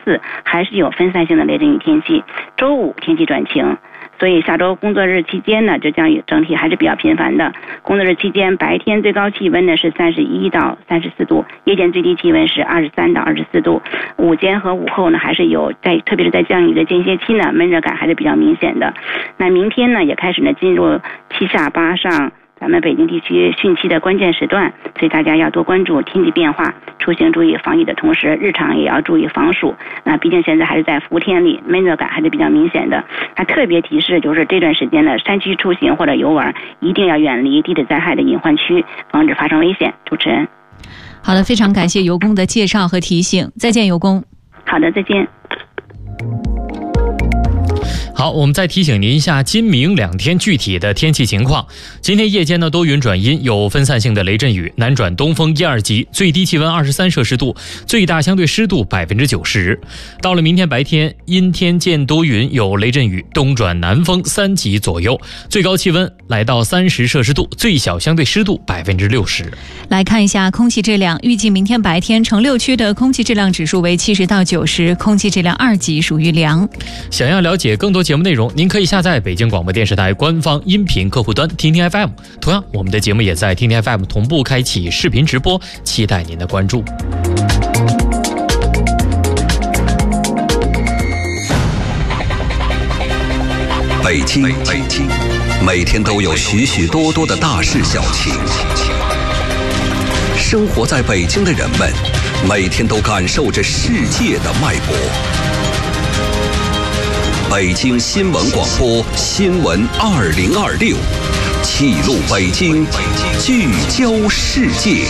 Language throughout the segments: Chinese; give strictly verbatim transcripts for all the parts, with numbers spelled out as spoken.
四还是有分散性的雷阵雨天气，周五天气转晴。所以下周工作日期间呢，这降雨整体还是比较频繁的。工作日期间，白天最高气温呢是三十一到三十四度，夜间最低气温是二十三到二十四度。午间和午后呢，还是有在，特别是在降雨的间歇期呢，闷热感还是比较明显的。那明天呢，也开始呢进入七下八上咱们北京地区汛期的关键时段，所以大家要多关注天气变化，出行注意防疫的同时，日常也要注意防暑。那毕竟现在还是在伏天里，闷热感还是比较明显的。那特别提示就是这段时间的山区出行或者游玩，一定要远离地质灾害的隐患区，防止发生危险。主持人， 好的，非常感谢尤工的介绍和提醒。再见，尤工。 好的，再见。 好，我们再提醒您一下今明两天具体的天气情况。今天夜间呢多云转阴，有分散性的雷阵雨，南转东风一二级，最低气温二十三摄氏度，最大相对湿度百分之九十。到了明天白天，阴天见多云，有雷阵雨，东转南风三级左右，最高气温来到三十摄氏度，最小相对湿度百分之六十。 来看一下空气质量，预计明天白天城六区的空气质量指数为七十到九十，空气质量二级，属于良。 想要了解更多节目内容，您可以下载北京广播电视台官方音频客户端听听 F M。 同样，我们的节目也在听听 F M 同步开启视频直播，期待您的关注。 北京，北京，每天都有许许多多的大事小情。生活在北京的人们，每天都感受着世界的脉搏。北京新闻广播新闻二零二六，记录北京，聚焦世界。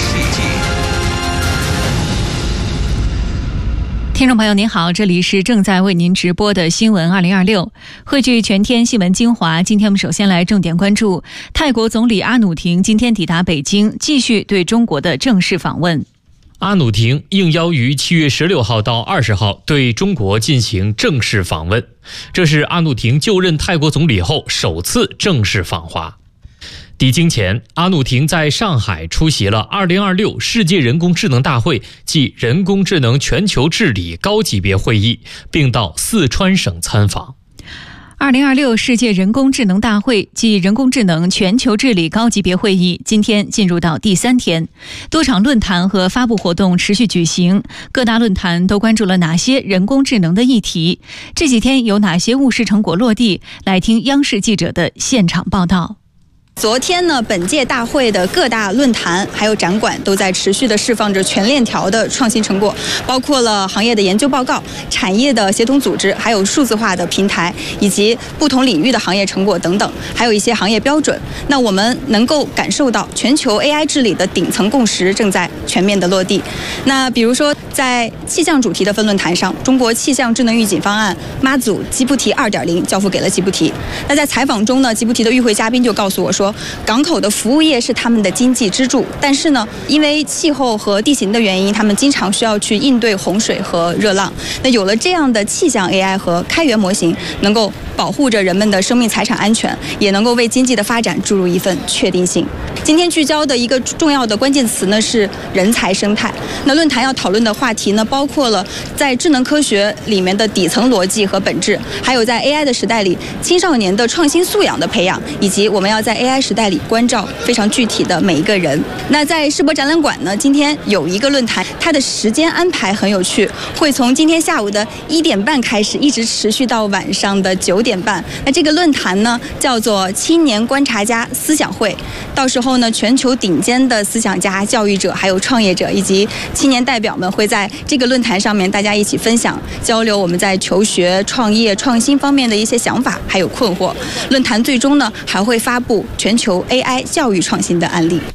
听众朋友您好，这里是正在为您直播的新闻二零二六，汇聚全天新闻精华。今天我们首先来重点关注泰国总理阿努廷今天抵达北京，继续对中国的正式访问。 阿努廷应邀于七月十六号到二十号对中国进行正式访问，这是阿努廷就任泰国总理后首次正式访华。抵京前，阿努廷在上海出席了二零二六世界人工智能大会暨人工智能全球治理高级别会议，并到四川省参访。 二零二六世界人工智能大会暨人工智能全球治理高级别会议今天进入到第三天，多场论坛和发布活动持续举行，各大论坛都关注了哪些人工智能的议题？这几天有哪些务实成果落地？来听央视记者的现场报道。 昨天呢，本届大会的各大论坛还有展馆都在持续的释放着全链条的创新成果，包括了行业的研究报告、产业的协同组织，还有数字化的平台，以及不同领域的行业成果等等，还有一些行业标准。那我们能够感受到全球 A I 治理的顶层共识正在全面的落地。那比如说，在气象主题的分论坛上，中国气象智能预警方案妈祖吉布提 二点零 交付给了吉布提。那在采访中呢，吉布提的与会嘉宾就告诉我说，港口的服务业是他们的经济支柱，但是呢，因为气候和地形的原因，他们经常需要去应对洪水和热浪。那有了这样的气象 A I 和开源模型，能够保护着人们的生命财产安全，也能够为经济的发展注入一份确定性。今天聚焦的一个重要的关键词呢是人才生态。那论坛要讨论的话题呢，包括了在智能科学里面的底层逻辑和本质，还有在 A I 的时代里青少年的创新素养的培养，以及我们要在 A I 时代里关照非常具体的每一个人。那在世博展览馆呢，今天有一个论坛，它的时间安排很有趣，会从今天下午的一点半开始，一直持续到晚上的九点半。那这个论坛呢，叫做青年观察家思想会。到时候呢，全球顶尖的思想家、教育者，还有创业者以及青年代表们会在这个论坛上面，大家一起分享、交流我们在求学、创业、创新方面的一些想法，还有困惑。论坛最终呢，还会发布全球 A I 教育创新的案例。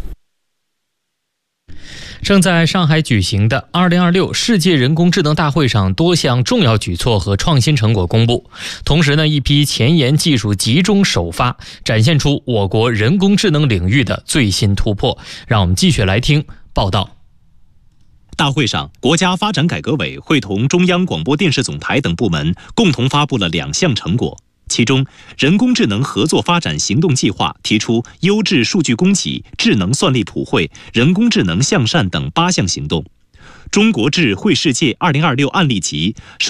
正在上海举行的二零二六世界人工智能大会上，多项重要举措和创新成果公布。同时呢，一批前沿技术集中首发，展现出我国人工智能领域的最新突破。让我们继续来听报道。 大会上，国家发展改革委会同中央广播电视总台等部门共同发布了两项成果。其中，人工智能合作发展行动计划提出优质数据供给、智能算力普惠、人工智能向善等八项行动。中国智慧世界二零二六案例集